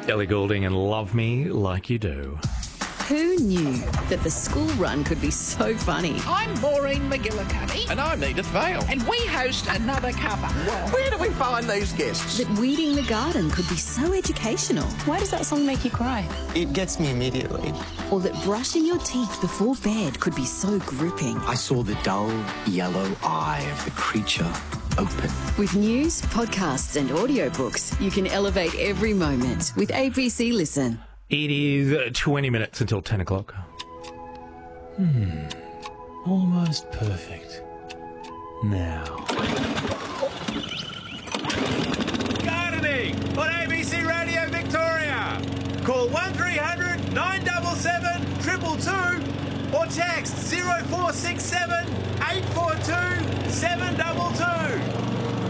Ellie Goulding and Love Me Like You Do. Who knew that the school run could be so funny? I'm Maureen McGillicuddy. And I'm Edith Vale. And we host Another Cuppa. Where do we find these guests? That weeding the garden could be so educational. Why does that song make you cry? It gets me immediately. Or that brushing your teeth before bed could be so gripping. I saw the dull yellow eye of the creature open. With news, podcasts and audiobooks, you can elevate every moment with ABC Listen. It is 20 minutes until 10 o'clock. Almost perfect. Now. Gardening on ABC Radio Victoria. Call 1300 977 222 or text 0467 842 722.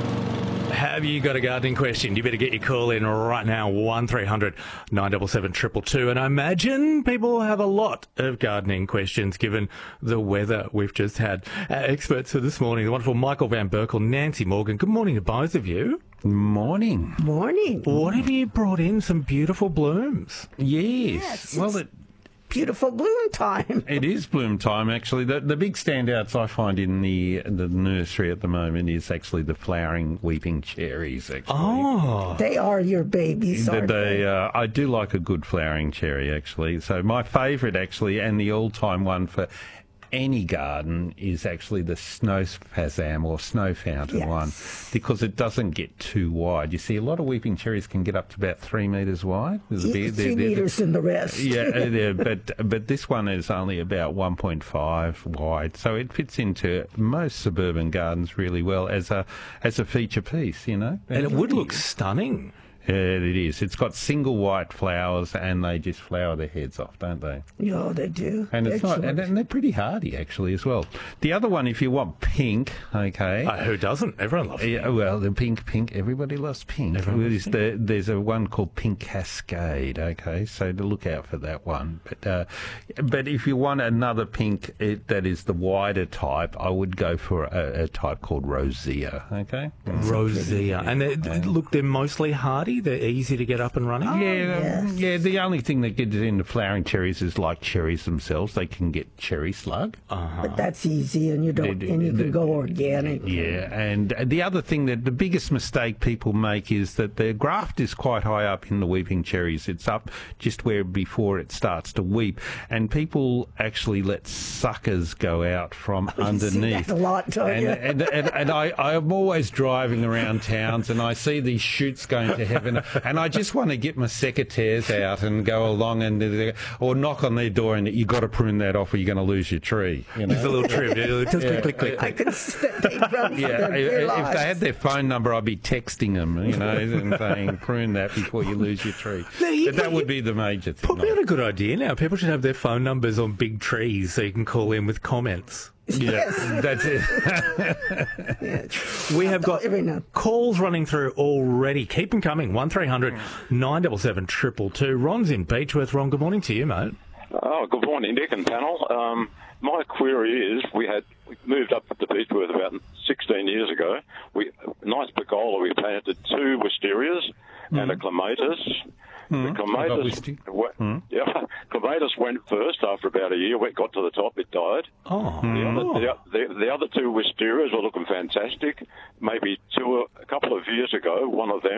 Have you got a gardening question? You better get your call in right now, 1300 977 222. And I imagine people have a lot of gardening questions given the weather we've just had. Our experts for this morning, the wonderful Michael Van Berkel, Nancy Morgan. Good morning to both of you. Morning. Morning. What have you brought in? Some beautiful blooms. Yes. Well, Beautiful bloom time. it is bloom time, actually. The big standouts I find in the nursery at the moment is actually the flowering weeping cherries, actually. Oh. They are your babies, aren't they? I do like a good flowering cherry, actually. So my favourite, actually, and the all-time one for any garden is actually the snow phasam or snow fountain one, because it doesn't get too wide. You see, a lot of weeping cherries can get up to about 3 metres wide. 3 metres in the rest. Yeah, but this one is only about 1.5 wide, so it fits into most suburban gardens really well as a feature piece, you know. And it would look stunning. It is. It's got single white flowers, and they just flower their heads off, don't they? Yeah, they do. And it's not, and they're pretty hardy actually as well. The other one, if you want pink, okay. Who doesn't? Everyone loves pink. Yeah, well, the pink. Everybody loves pink. There's a one called Pink Cascade. Okay, so to look out for that one. But if you want another pink that is the wider type, I would go for a type called Rosea. Okay, Rosea, and they're mostly hardy. They're easy to get up and running. Yeah. The only thing that gets into flowering cherries is like cherries themselves. They can get cherry slug. But that's easy, and you can go organic. Yeah, and the other thing that the biggest mistake people make is that the graft is quite high up in the weeping cherries. It's up just where before it starts to weep, and people actually let suckers go out from underneath. See that a lot, don't you? And I'm always driving around towns, and I see these shoots going to heaven. And I just want to get my secateurs out and go along or knock on their door and you've got to prune that off or you're going to lose your tree. You know? Just a little trim. Just click. I can if they had their phone number, I'd be texting them, you know, and saying prune that before you lose your tree. But that would be the major thing. Probably not a good idea now. People should have their phone numbers on big trees so you can call in with comments. Yeah, that's it. We have got calls running through already. Keep them coming. 1300 977 222. Ron's in Beechworth. Ron, good morning to you, mate. Oh, good morning, Nick and panel. My query is, we moved up to Beechworth about 16 years ago. Nice pergola, we planted 2 wisterias and a clematis. The clematis went first after about a year. When it got to the top, it died. The other 2 wisterias were looking fantastic. Maybe a couple of years ago, one of them